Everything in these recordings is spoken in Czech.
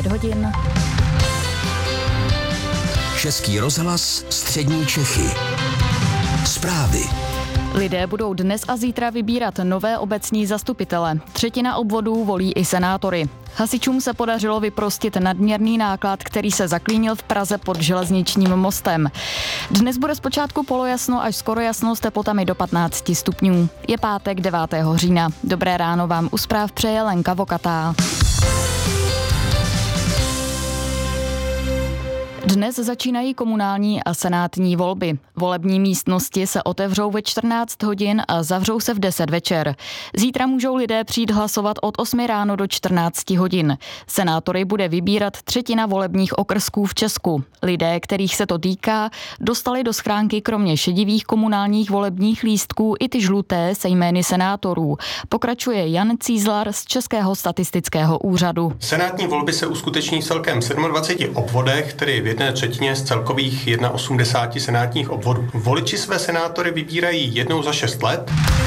9 hodin. Český rozhlas, střední Čechy. Zprávy. Lidé budou dnes a zítra vybírat nové obecní zastupitele. Třetina obvodů volí i senátory. Hasičům se podařilo vyprostit nadměrný náklad, který se zaklínil v Praze pod železničním mostem. Dnes bude zpočátku polojasno až skoro jasno s teplotami do 15 stupňů. Je pátek 9. října. Dobré ráno vám u zpráv přeje Lenka Vokatá. Dnes začínají komunální a senátní volby. Volební místnosti se otevřou ve 14 hodin a zavřou se v 10 večer. Zítra můžou lidé přijít hlasovat od 8 ráno do 14 hodin. Senátory bude vybírat třetina volebních okrsků v Česku. Lidé, kterých se to týká, dostali do schránky kromě šedivých komunálních volebních lístků i ty žluté se jmény senátorů. Pokračuje Jan Cízlar z Českého statistického úřadu. Senátní volby se uskuteční v celkem 27 obvodech, tedy v 1/3 z celkových 81 senátních obvodů. Voliči své senátory vybírají jednou za 6 let.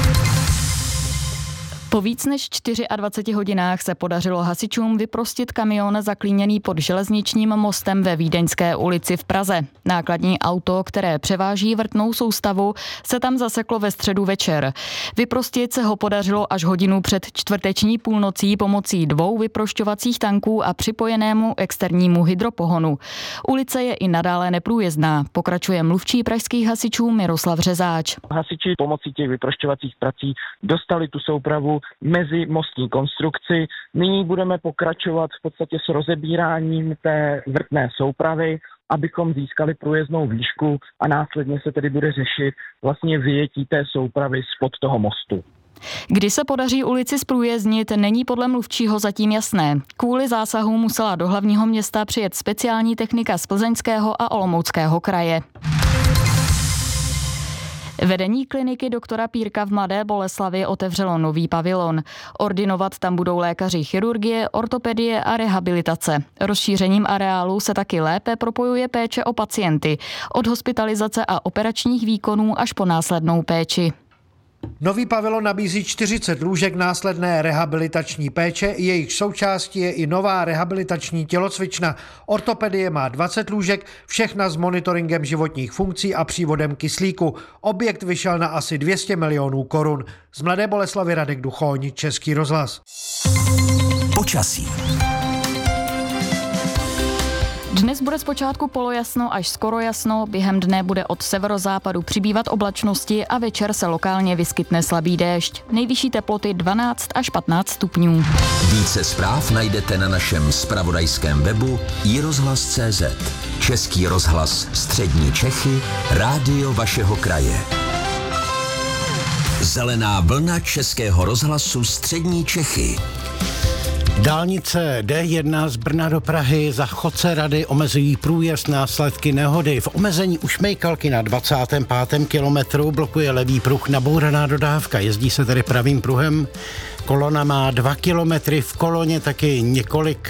Po víc než 24 hodinách se podařilo hasičům vyprostit kamion zaklíněný pod železničním mostem ve Vídeňské ulici v Praze. Nákladní auto, které převáží vrtnou soustavu, se tam zaseklo ve středu večer. Vyprostit se ho podařilo až hodinu před čtvrteční půlnocí pomocí 2 vyprošťovacích tanků a připojenému externímu hydropohonu. Ulice je i nadále neprůjezdná, pokračuje mluvčí pražských hasičů Miroslav Řezáč. Hasiči pomocí těch vyprošťovacích prací dostali tu soupravu mezi mostní konstrukci. Nyní budeme pokračovat v podstatě s rozebíráním té vrtné soupravy, abychom získali průjezdnou výšku a následně se tedy bude řešit vlastně vyjetí té soupravy spod toho mostu. Kdy se podaří ulici zprůjezdnit, není podle mluvčího zatím jasné. Kvůli zásahu musela do hlavního města přijet speciální technika z Plzeňského a Olomouckého kraje. Vedení kliniky doktora Pírka v Mladé Boleslavi otevřelo nový pavilon. Ordinovat tam budou lékaři chirurgie, ortopedie a rehabilitace. Rozšířením areálu se taky lépe propojuje péče o pacienty, od hospitalizace a operačních výkonů až po následnou péči. Nový pavilon nabízí 40 lůžek následné rehabilitační péče, jejich součástí je i nová rehabilitační tělocvična. Ortopedie má 20 lůžek, všechna s monitoringem životních funkcí a přívodem kyslíku. Objekt vyšel na asi 200 milionů korun. Z Mladé Boleslavy Radek Duchoň, Český rozhlas. Počasí. Dnes bude zpočátku polojasno až skoro jasno, během dne bude od severozápadu přibývat oblačnosti a večer se lokálně vyskytne slabý déšť. Nejvyšší teploty 12 až 15 stupňů. Více zpráv najdete na našem zpravodajském webu iRozhlas.cz. Český rozhlas, střední Čechy, rádio vašeho kraje. Zelená vlna Českého rozhlasu, střední Čechy. Dálnice D1 z Brna do Prahy za Chodce Rady omezují průjezd, následky nehody. V omezení u Šmejkalky na 25. kilometru blokuje levý pruh nabouraná dodávka. Jezdí se tedy pravým pruhem. Kolona má 2 kilometry, v koloně taky několik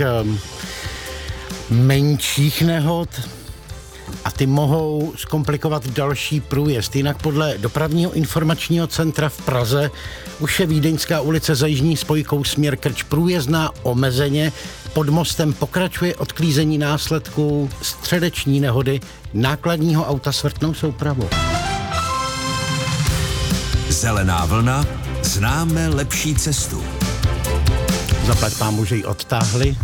menších nehod a ty mohou zkomplikovat další průjezd. Jinak podle dopravního informačního centra v Praze už je Vídeňská ulice za jižní spojkou směr Krč průjezdná omezeně. Pod mostem pokračuje odklízení následků středeční nehody nákladního auta s vrtnou soupravou. Zelená vlna, známe lepší cestu. Zaplať pámu, že ji odtáhli.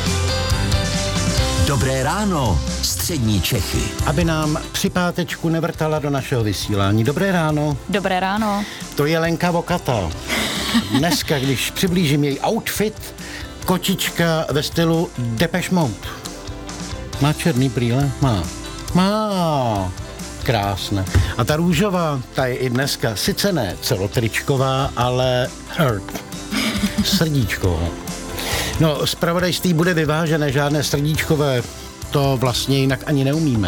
Dobré ráno, střední Čechy. Aby nám při pátečku nevrtala do našeho vysílání. Dobré ráno. Dobré ráno. To je Lenka Vokata. Dneska, když přiblížím její outfit, kočička ve stylu Depeche Mode. Má černý brýle? Má. Krásné. A ta růžová, ta je i dneska, sice ne celotričková, ale srdíčková. No, zpravodajství bude vyvážené, žádné srdíčkové, to vlastně jinak ani neumíme.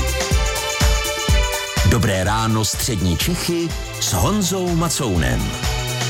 Dobré ráno, střední Čechy s Honzou Macounem.